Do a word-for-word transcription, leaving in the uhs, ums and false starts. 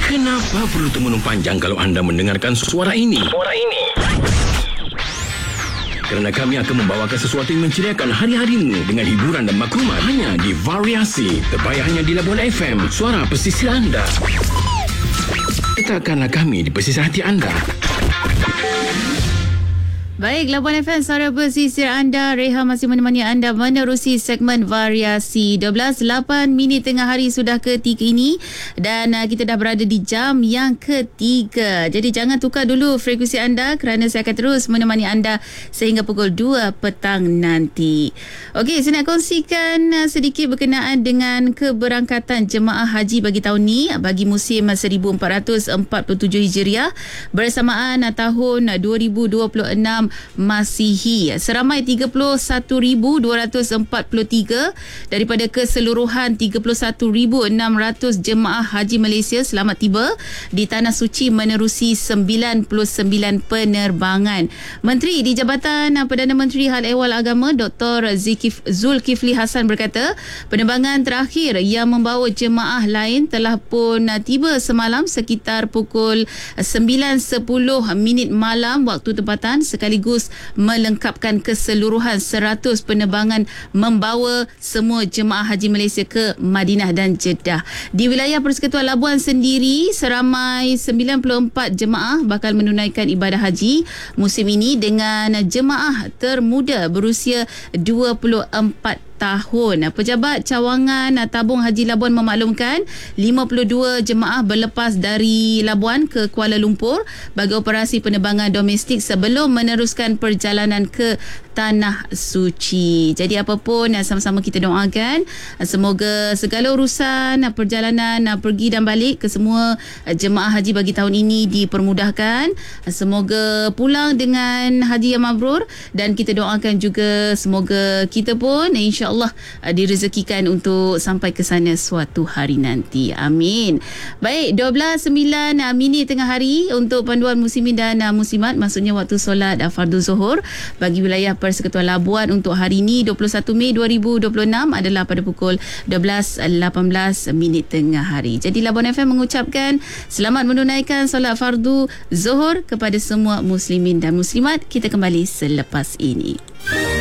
Kenapa perlu termenung panjang kalau anda mendengarkan suara ini? Suara ini. Kerana kami akan membawakan sesuatu yang menceriakan hari-harimu dengan hiburan dan maklumat hanya di Variasi, terbaik hanya di Labuan F M, suara pesisir anda. Letakkanlah kami di pesisir hati anda. Baik, Labuan F M, suara pesisir anda. Reha masih menemani anda menerusi segmen Variasi. dua belas lapan minit tengah hari sudah ketiga ini. Dan uh, kita dah berada di jam yang ketiga. Jadi jangan tukar dulu frekuensi anda kerana saya akan terus menemani anda sehingga pukul dua petang nanti. Okey, saya nak kongsikan uh, sedikit berkenaan dengan keberangkatan jemaah haji bagi tahun ni, bagi musim seribu empat ratus empat puluh tujuh Hijriah bersamaan uh, tahun dua ribu dua puluh enam Masihi. Seramai tiga puluh satu ribu dua ratus empat puluh tiga daripada keseluruhan tiga puluh satu ribu enam ratus jemaah haji Malaysia selamat tiba di Tanah Suci menerusi sembilan puluh sembilan penerbangan. Menteri di Jabatan Perdana Menteri Hal Ehwal Agama Doktor Zulkifli Hasan berkata, penerbangan terakhir yang membawa jemaah lain telah pun tiba semalam sekitar pukul sembilan sepuluh minit malam waktu tempatan, sekali sekaligus melengkapkan keseluruhan seratus penerbangan membawa semua jemaah haji Malaysia ke Madinah dan Jeddah. Di wilayah Persekutuan Labuan sendiri, seramai sembilan puluh empat jemaah bakal menunaikan ibadah haji musim ini dengan jemaah termuda berusia dua puluh empat tahun. Pejabat Cawangan Tabung Haji Labuan memaklumkan lima puluh dua jemaah berlepas dari Labuan ke Kuala Lumpur bagi operasi penerbangan domestik sebelum meneruskan perjalanan ke Tanah Suci. Jadi apapun, sama-sama kita doakan semoga segala urusan perjalanan pergi dan balik ke semua jemaah haji bagi tahun ini dipermudahkan. Semoga pulang dengan haji yang mabrur dan kita doakan juga semoga kita pun insya Allah direzekikan untuk sampai ke sana suatu hari nanti. Amin. Baik, dua belas sembilan minit tengah hari untuk panduan muslimin dan muslimat, maksudnya waktu solat fardu zuhur bagi wilayah Persekutuan Labuan untuk hari ini dua puluh satu Mei dua ribu dua puluh enam adalah pada pukul dua belas lapan belas minit tengah hari. Jadi Labuan F M mengucapkan selamat menunaikan solat fardu zuhur kepada semua muslimin dan muslimat. Kita kembali selepas ini.